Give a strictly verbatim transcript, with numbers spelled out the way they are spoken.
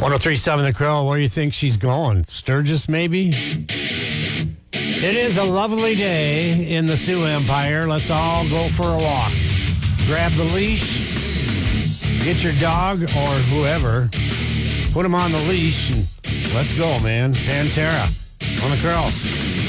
oh three point seven The Crow, where do you think she's going? Sturgis, maybe? It is a lovely day in the Sioux Empire. Let's all go for a walk. Grab the leash, get your dog or whoever, put him on the leash, and let's go, man. Pantera on the Crow.